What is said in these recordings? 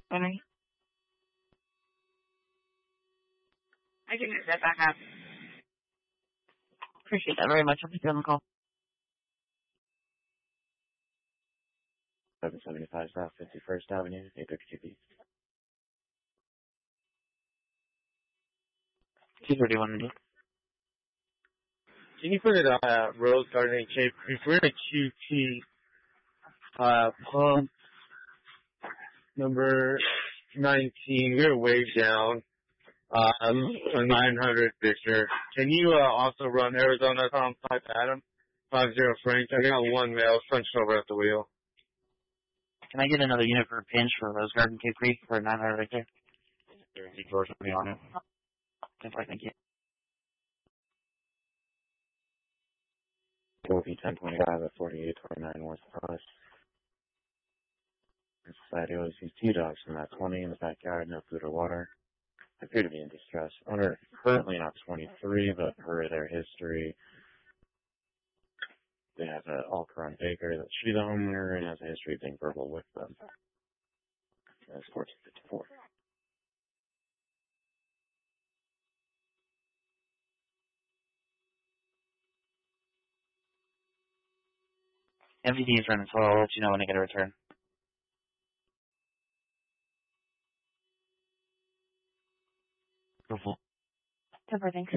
Henry? I can get that back up. Appreciate that very much. I'll be on the call. 775 South 51st Avenue, 852B. 231. Can you put it on Rose Garden Cape? If we're in a QT pump number 19, we're way down. 900 Victor. Can you also run Arizona Tom 5 Adam? 50 Frank. I got one male punched over at the wheel. Can I get another unit for a pinch for Rose Garden Cape Creek for 900 right there? There's a George will be on it. Thank you. Will be 1025 at 4829 West Cross. Society always sees two dogs from that 20 in the backyard, no food or water. Appear to be in distress. Owner currently not 23, but per their history, they have an all-current baker that should be the homeowner and has a history of being verbal with them. That's 1454. MVD is running, so I'll let you know when I get a return. Go full. Temper, thanks.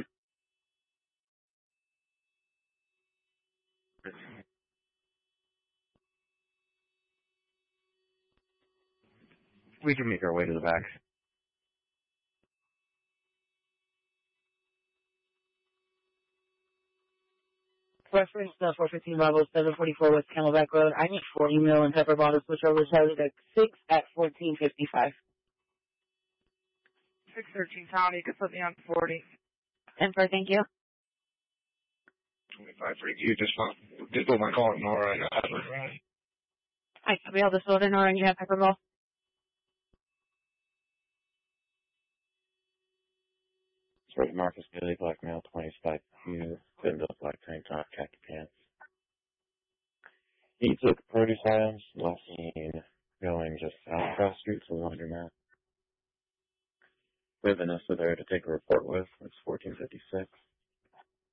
We can make our way to the back. Reference 415 Bravo 744 West Camelback Road. I need 40 mil and pepper bottle switch over to Charlie Deck 6 at 1455. 613 Tommy, you can put me on 40. Temper, thank you. 25 for you. Just put my call in Nora. I got it right. Hi, I'll be able to fill it in or you have pepper ball. Sort of Marcus Billy, black male, 20 spike Q, thin built black tank top, khaki pants. He took produce items, last seen going just south across the street to the laundromat. We have Vanessa there to take a report with. It's 1456.